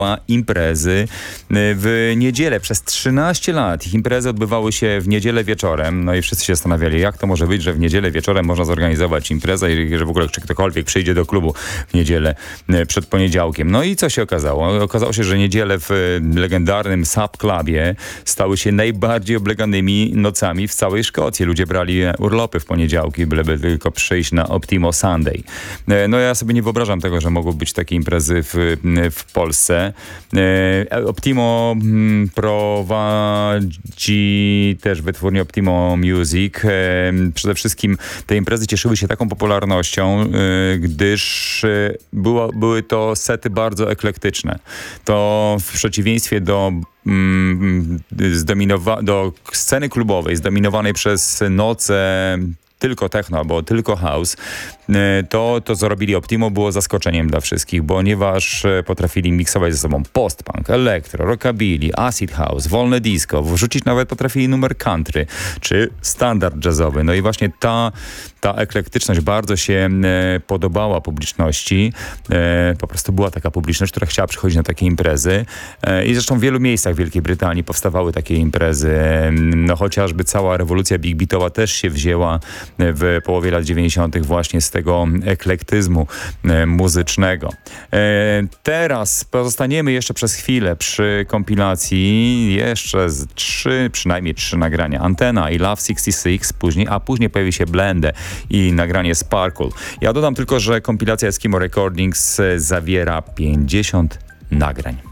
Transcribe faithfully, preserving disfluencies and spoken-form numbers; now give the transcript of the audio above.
imprezy w niedzielę. Przez trzynaście lat ich imprezy odbywały się w niedzielę wieczorem. No i wszyscy się zastanawiali, jak to może być, że w niedzielę wieczorem można zorganizować imprezę i że w ogóle czy ktokolwiek przyjdzie do klubu w niedzielę przed poniedziałkiem. No i co się okazało? Okazało się, że niedzielę w legendarnym Sub Clubie stały się najbardziej obleganymi nocami w całej Szkocji. Ludzie brali urlopy w poniedziałki, byleby tylko przyjść na Optimo Sunday. No ja sobie nie wyobrażam tego, że mogą być takie imprezy w, w Polsce. Optimo prowadzi też wytwórnię Optimo Music. Przede wszystkim te imprezy cieszyły się taką popularnością, gdyż było, były to sety bardzo eklektyczne. To w przeciwieństwie do zdominowa- do sceny klubowej zdominowanej przez noce tylko techno albo tylko house, to, to co robili Optimo było zaskoczeniem dla wszystkich, ponieważ potrafili miksować ze sobą post-punk, elektro, rockabilly, acid house, wolne disco, wrzucić nawet potrafili numer country, czy standard jazzowy. No i właśnie ta, ta eklektyczność bardzo się e, podobała publiczności. E, po prostu była taka publiczność, która chciała przychodzić na takie imprezy. E, I zresztą w wielu miejscach w Wielkiej Brytanii powstawały takie imprezy. E, no chociażby cała rewolucja big beatowa też się wzięła w połowie lat dziewięćdziesiątych właśnie z tego eklektyzmu e, muzycznego. E, teraz pozostaniemy jeszcze przez chwilę przy kompilacji. Jeszcze z trzy, przynajmniej trzy nagrania. Antena i Love sześćdziesiąt sześć później, a później pojawi się Blende i nagranie Sparkle. Ja dodam tylko, że kompilacja Eskimo Recordings zawiera pięćdziesiąt nagrań.